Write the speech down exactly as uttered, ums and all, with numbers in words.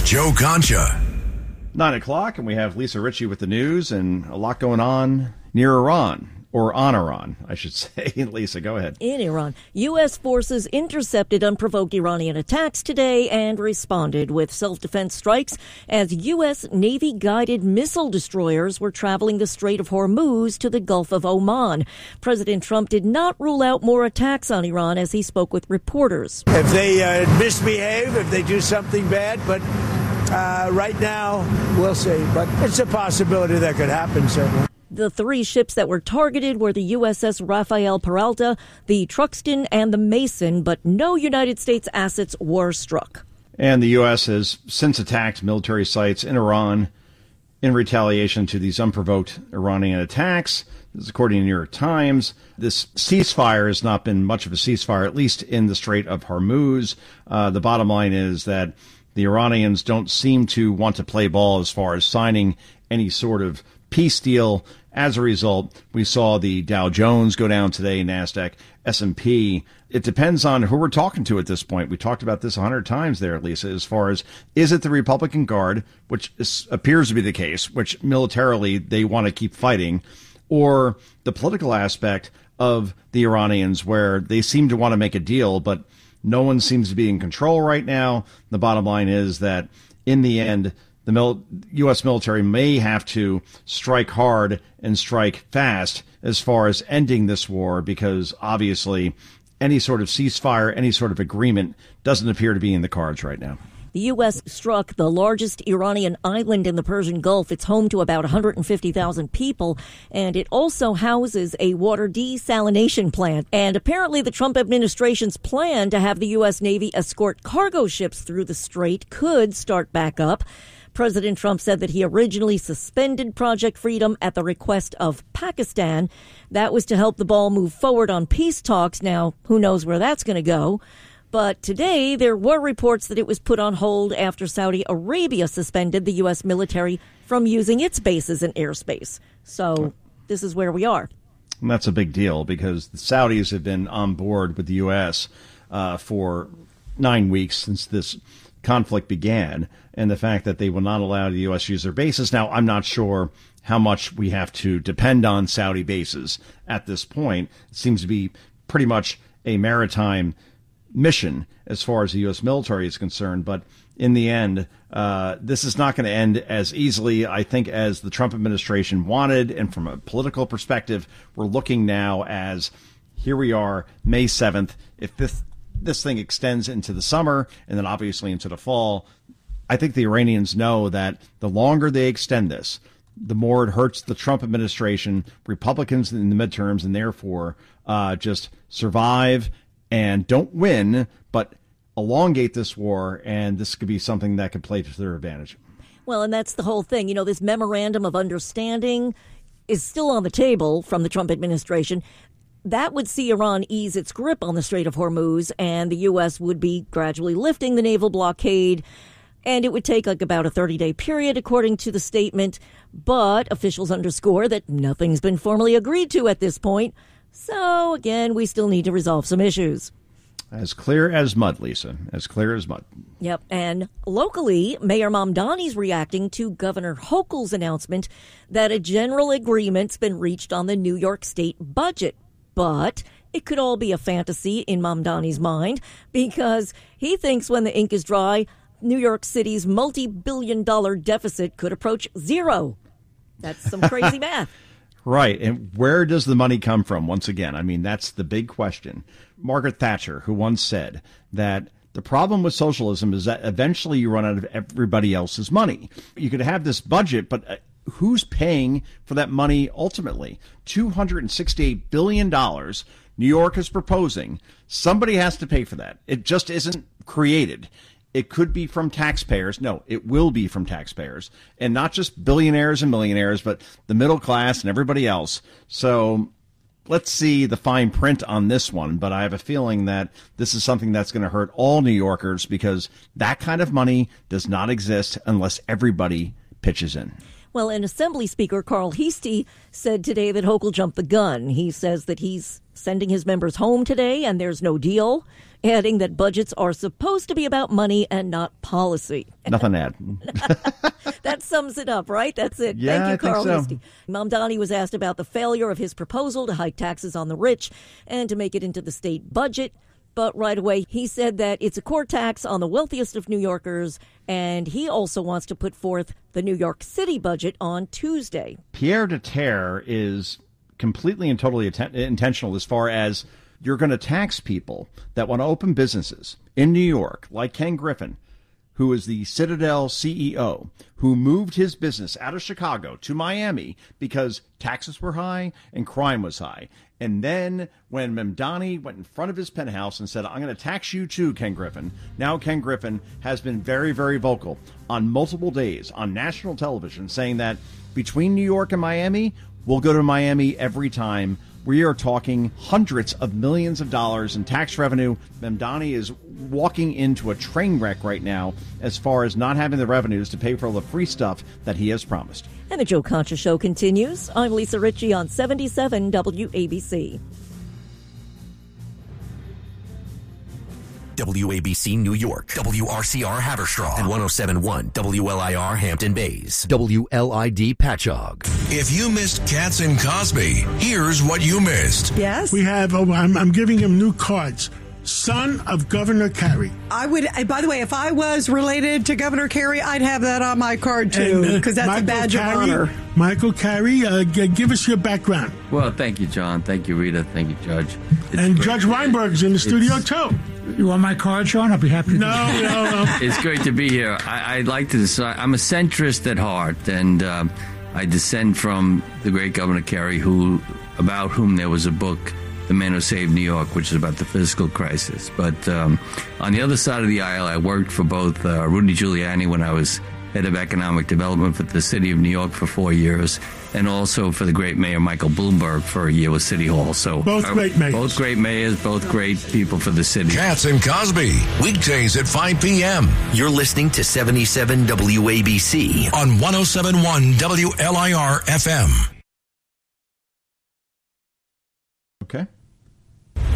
Joe Concha. Nine o'clock, and we have Lisa Ritchie with the news and a lot going on near Iran. Or on Iran, I should say. Lisa, go ahead. In Iran, U S forces intercepted unprovoked Iranian attacks today and responded with self-defense strikes as U S Navy-guided missile destroyers were traveling the Strait of Hormuz to the Gulf of Oman. President Trump did not rule out more attacks on Iran as he spoke with reporters. If they uh, misbehave, if they do something bad, but uh, right now, we'll see. But it's a possibility that could happen, certainly. The three ships that were targeted were the U S S Rafael Peralta, the Truxtun, and the Mason, but no United States assets were struck. And the U S has since attacked military sites in Iran in retaliation to these unprovoked Iranian attacks. This is according to the New York Times. This ceasefire has not been much of a ceasefire, at least in the Strait of Hormuz. Uh, the bottom line is that the Iranians don't seem to want to play ball as far as signing any sort of peace deal. As a result, we saw the Dow Jones go down today, NASDAQ, S and P. It depends on who we're talking to at this point. We talked about this a hundred times there, Lisa, as far as, is it the Republican Guard, which is, appears to be the case, which militarily they want to keep fighting, or the political aspect of the Iranians where they seem to want to make a deal, but no one seems to be in control right now. The bottom line is that in the end, the mil- U S military may have to strike hard and strike fast as far as ending this war, because obviously any sort of ceasefire, any sort of agreement doesn't appear to be in the cards right now. The U S struck the largest Iranian island in the Persian Gulf. It's home to about one hundred fifty thousand people, and it also houses a water desalination plant. And apparently the Trump administration's plan to have the U S Navy escort cargo ships through the strait could start back up. President Trump said that he originally suspended Project Freedom at the request of Pakistan. That was to help the ball move forward on peace talks. Now, who knows where that's going to go? But today, there were reports that it was put on hold after Saudi Arabia suspended the U S military from using its bases and airspace. So this is where we are. And that's a big deal because the Saudis have been on board with the U S uh, for nine weeks since this conflict began, and the fact that they will not allow the U S use their bases. Now, I'm not sure how much we have to depend on Saudi bases at this point. It seems to be pretty much a maritime mission as far as the U S military is concerned. But in the end, uh, this is not going to end as easily, I think, as the Trump administration wanted. And from a political perspective, we're looking now as here we are, May seventh. If this this thing extends into the summer and then obviously into the fall, I think the Iranians know that the longer they extend this, the more it hurts the Trump administration, Republicans in the midterms, and therefore uh, just survive and don't win, but elongate this war, and this could be something that could play to their advantage. Well, and that's the whole thing. You know, this memorandum of understanding is still on the table from the Trump administration. That would see Iran ease its grip on the Strait of Hormuz, and the U S would be gradually lifting the naval blockade. And it would take like about a thirty-day period, according to the statement. But officials underscore that nothing's been formally agreed to at this point. So, again, we still need to resolve some issues. As clear as mud, Lisa. As clear as mud. Yep. And locally, Mayor Mamdani's reacting to Governor Hochul's announcement that a general agreement's been reached on the New York State budget. But it could all be a fantasy in Mamdani's mind, because he thinks when the ink is dry, New York City's multi-billion dollar deficit could approach zero. That's some crazy math. Right. And where does the money come from? Once again, I mean, that's the big question. Margaret Thatcher, who once said that the problem with socialism is that eventually you run out of everybody else's money. You could have this budget, but who's paying for that money ultimately? two hundred sixty-eight billion dollars New York is proposing. Somebody has to pay for that. It just isn't created. It could be from taxpayers. No, it will be from taxpayers. And not just billionaires and millionaires, but the middle class and everybody else. So let's see the fine print on this one. But I have a feeling that this is something that's going to hurt all New Yorkers, because that kind of money does not exist unless everybody pitches in. Well, and Assembly Speaker Carl Heastie said today that Hochul jumped the gun. He says that he's sending his members home today and there's no deal, adding that budgets are supposed to be about money and not policy. Nothing to add. That sums it up, right? That's it. Yeah, Thank you, I think Carl so. Heastie. Mamdani was asked about the failure of his proposal to hike taxes on the rich and to make it into the state budget. But right away, he said that it's a core tax on the wealthiest of New Yorkers, and he also wants to put forth the New York City budget on Tuesday. Pierre Deterre is completely and totally atten- intentional as far as you're going to tax people that want to open businesses in New York, like Ken Griffin, who is the Citadel C E O, who moved his business out of Chicago to Miami because taxes were high and crime was high. And then when Mamdani went in front of his penthouse and said, I'm going to tax you too, Ken Griffin, now Ken Griffin has been very, very vocal on multiple days on national television saying that between New York and Miami, we'll go to Miami every time. We are talking hundreds of millions of dollars in tax revenue. Mamdani is walking into a train wreck right now as far as not having the revenues to pay for all the free stuff that he has promised. And the Joe Concha Show continues. I'm Lisa Ritchie on seventy-seven W A B C. W A B C New York, W R C R Haverstraw, and one oh seven point one W L I R Hampton Bays, W L I D Patchogue. If you missed Katz and Cosby, here's what you missed. Yes? We have, oh, I'm, I'm giving him new cards. Son of Governor Carey. I would, by the way, if I was related to Governor Carey, I'd have that on my card too, because uh, that's Michael a badge Carey, of honor. Michael Carey, uh, g- give us your background. Well, thank you, John. Thank you, Rita. Thank you, Judge. It's and great. Judge Weinberg's in the studio too. You want my card, Sean? I'll be happy to. No, no, no. It's great to be here. I, I'd like to decide. I'm a centrist at heart, and um, I descend from the great Governor Carey, who, about whom there was a book, The Man Who Saved New York, which is about the fiscal crisis. But um, on the other side of the aisle, I worked for both uh, Rudy Giuliani when I was head of economic development for the city of New York for four years, and also for the great mayor Michael Bloomberg for a year with City Hall. So both uh, great mayors. Both great mayors, both great people for the city. Katz and Cosby, weekdays at five p.m. You're listening to seventy-seven W A B C on one oh seven point one W L I R F M.